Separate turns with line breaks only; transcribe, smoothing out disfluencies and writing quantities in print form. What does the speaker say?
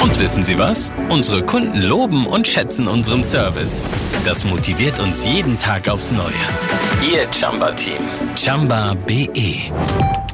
Und wissen Sie was? Unsere Kunden loben und schätzen unseren Service. Das motiviert uns jeden Tag aufs Neue. Ihr Chumba-Team. Chumba.de